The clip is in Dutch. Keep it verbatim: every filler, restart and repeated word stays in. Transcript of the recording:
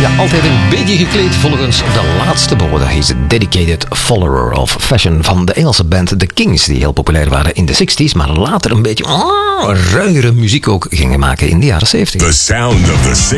Ja, altijd een beetje gekleed volgens de laatste mode. Hij is een dedicated follower of fashion van de Engelse band The Kings, die heel populair waren in de zestig's, maar later een beetje oh, ruiere muziek ook gingen maken in de jaren zeventig. The sound of the